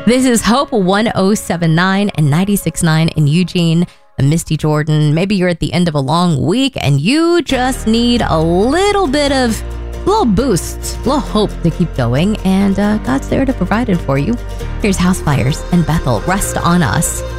This is Hope 1079 and 96.9 in Eugene. I'm Misty Jordan. Maybe you're at the end of a long week and you just need a little boost, a little hope to keep going. And God's there to provide it for you. Here's House Fires and Bethel. Rest on Us.